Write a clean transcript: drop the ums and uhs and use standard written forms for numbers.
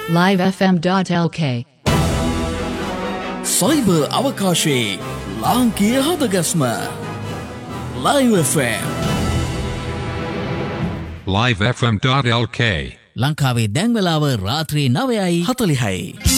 livefm.lk cyber අවකාශයේ ලාංකීය හදගස්ම Live FM livefm.lk ලංකාවේ දැන් වෙලාව රාත්‍රී 9:40යි